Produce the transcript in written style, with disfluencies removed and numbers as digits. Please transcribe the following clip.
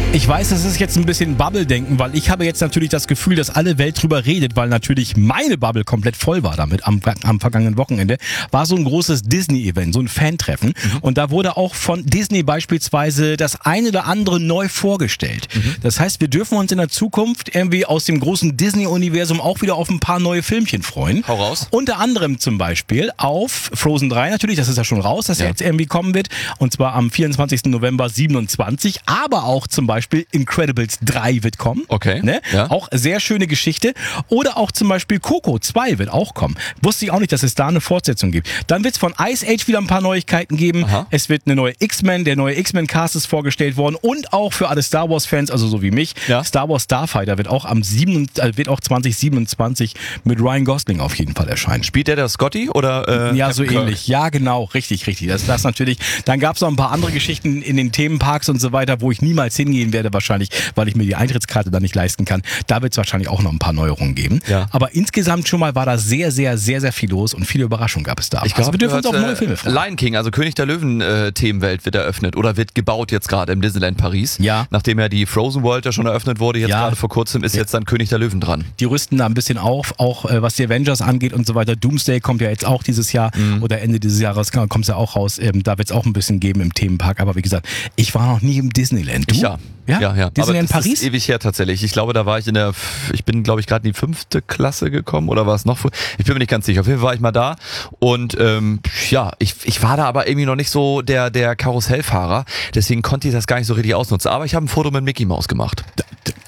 Ich weiß, das ist jetzt ein bisschen Bubble-Denken, weil ich habe jetzt natürlich das Gefühl, dass alle Welt drüber redet, weil natürlich meine Bubble komplett voll war damit am vergangenen Wochenende. War so ein großes Disney-Event, so ein Fan-Treffen. Und da wurde auch von Disney beispielsweise das eine oder andere neu vorgestellt. Das heißt, wir dürfen uns in der Zukunft irgendwie aus dem großen Disney-Universum auch wieder auf ein paar neue Filmchen freuen. Hau raus. Unter anderem zum Beispiel auf Frozen 3 natürlich, das ist ja schon raus, dass er jetzt irgendwie kommen wird. Und zwar am 24. November 27. Aber auch zum Beispiel Incredibles 3 wird kommen. Okay. Ne? Ja. Auch sehr schöne Geschichte. Oder auch zum Beispiel Coco 2 wird auch kommen. Wusste ich auch nicht, dass es da eine Fortsetzung gibt. Dann wird es von Ice Age wieder ein paar Neuigkeiten geben. Aha. Es wird eine neue X-Men, der neue X-Men-Cast ist vorgestellt worden. Und auch für alle Star Wars-Fans, also so wie mich, Ja. Star Wars Starfighter wird auch wird auch 2027 mit Ryan Gosling auf jeden Fall erscheinen. Spielt der Scotty oder? Ja, so Captain Kirk? ähnlich. Ja, genau. Richtig. Das natürlich. Dann gab es noch ein paar andere Geschichten in den Themenparks und so weiter, wo ich niemals hingehen werde wahrscheinlich, weil ich mir die Eintrittskarte dann nicht leisten kann. Da wird es wahrscheinlich auch noch ein paar Neuerungen geben. Ja. Aber insgesamt schon mal war da sehr, sehr, sehr, sehr viel los und viele Überraschungen gab es da. Also wir dürfen uns auf neue Filme freuen. Lion King, also König der Löwen Themenwelt wird eröffnet oder wird gebaut jetzt gerade im Disneyland Paris. Ja. Nachdem ja die Frozen World ja schon eröffnet wurde, jetzt Ja. gerade vor kurzem ist jetzt dann König der Löwen dran. Die rüsten da ein bisschen auf, auch was die Avengers angeht und so weiter. Doomsday kommt ja jetzt auch dieses Jahr oder Ende dieses Jahres kommt es ja auch raus. Da wird es auch ein bisschen geben im Themenpark. Aber wie gesagt, ich war noch nie im Disneyland. Du? Ja. Ja? Disneyland Aber das Paris? ist ewig her tatsächlich. Ich glaube, da war ich bin glaube ich gerade in die 5. Klasse gekommen oder war es noch früher? Ich bin mir nicht ganz sicher. Auf jeden Fall war ich mal da und ich war da aber irgendwie noch nicht so der Karussellfahrer. Deswegen konnte ich das gar nicht so richtig ausnutzen. Aber ich habe ein Foto mit Mickey Mouse gemacht.